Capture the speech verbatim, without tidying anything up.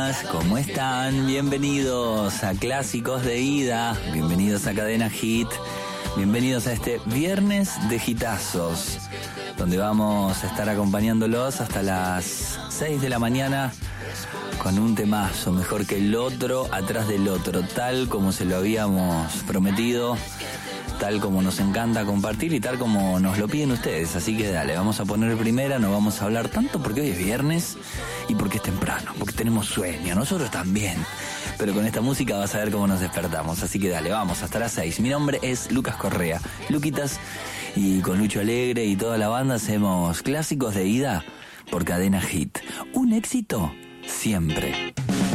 buenas, ¿cómo están? Bienvenidos a Clásicos de Ida, bienvenidos a Cadena Hit, bienvenidos a este viernes de hitazos, donde vamos a estar acompañándolos hasta las seis de la mañana con un temazo, mejor que el otro, atrás del otro, tal como se lo habíamos prometido, tal como nos encanta compartir y tal como nos lo piden ustedes. Así que dale, vamos a poner primera, no vamos a hablar tanto porque hoy es viernes y porque es temprano, porque tenemos sueño, nosotros también. Pero con esta música vas a ver cómo nos despertamos. Así que dale, vamos hasta las seis. Mi nombre es Lucas Correa, Luquitas, y con Lucho Alegre y toda la banda hacemos Clásicos de Ida por Cadena Hit. Un éxito siempre.